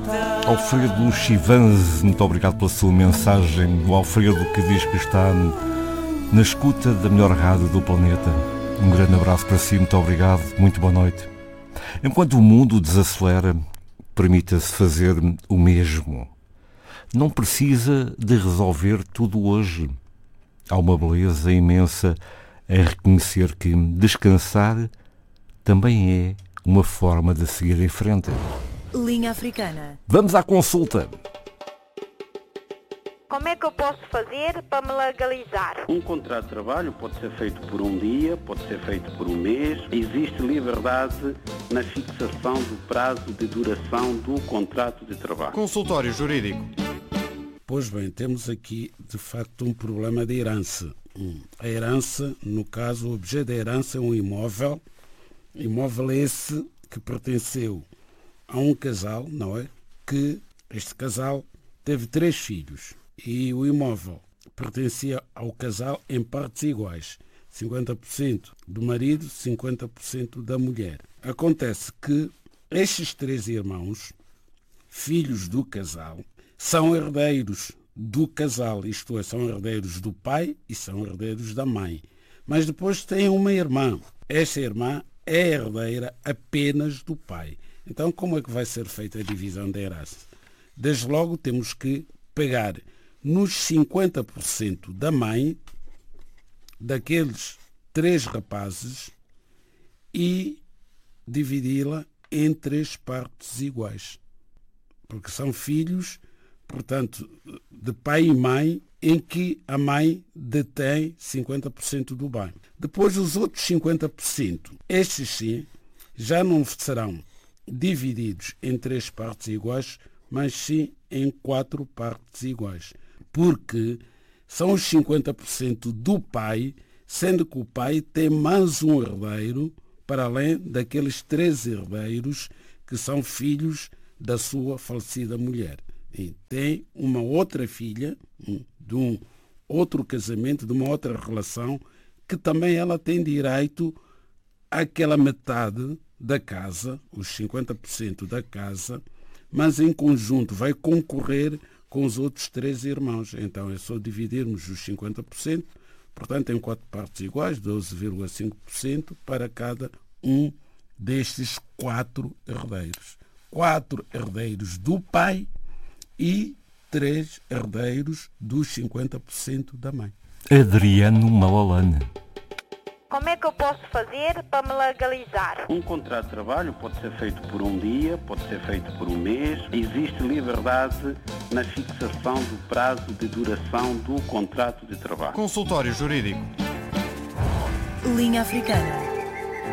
Alfredo Chivanze, muito obrigado pela sua mensagem. O Alfredo que diz que está na escuta da melhor rádio do planeta. Um grande abraço para si, muito obrigado, muito boa noite. Enquanto o mundo desacelera, permita-se fazer o mesmo. Não precisa de resolver tudo hoje. Há uma beleza imensa em reconhecer que descansar também é uma forma de seguir em frente. Linha Africana. Vamos à consulta. Como é que eu posso fazer para me legalizar? Um contrato de trabalho pode ser feito por um dia, pode ser feito por um mês. Existe liberdade na fixação do prazo de duração do contrato de trabalho. Consultório Jurídico. Pois bem, temos aqui de facto um problema de herança. A herança, no caso, o objeto da herança é um imóvel. Imóvel esse que pertenceu a um casal, não é? Que este casal teve 3 filhos. E o imóvel pertencia ao casal em partes iguais. 50% do marido, 50% da mulher. Acontece que estes 3 irmãos, filhos do casal, são herdeiros do casal, isto é, são herdeiros do pai e são herdeiros da mãe. Mas depois têm uma irmã. Esta irmã é herdeira apenas do pai. Então, como é que vai ser feita a divisão da herança? Desde logo temos que pegar nos 50% da mãe daqueles 3 rapazes e dividi-la em 3 partes iguais. Porque são filhos, portanto, de pai e mãe, em que a mãe detém 50% do bem. Depois, os outros 50%, estes sim, já não serão divididos em 3 partes iguais, mas sim em 4 partes iguais. Porque são os 50% do pai, sendo que o pai tem mais um herdeiro, para além daqueles 3 herdeiros que são filhos da sua falecida mulher. E tem uma outra filha, de um outro casamento, de uma outra relação, que também ela tem direito àquela metade da casa, os 50% da casa, mas em conjunto vai concorrer com os outros 3 irmãos. Então é só dividirmos os 50%, portanto em 4 partes iguais, 12,5% para cada um destes 4 herdeiros. 4 herdeiros do pai e 3 herdeiros dos 50% da mãe. Adriano Malalane. Como é que eu posso fazer para me legalizar? Um contrato de trabalho pode ser feito por um dia, pode ser feito por um mês. Existe liberdade na fixação do prazo de duração do contrato de trabalho. Consultório Jurídico. Linha Africana.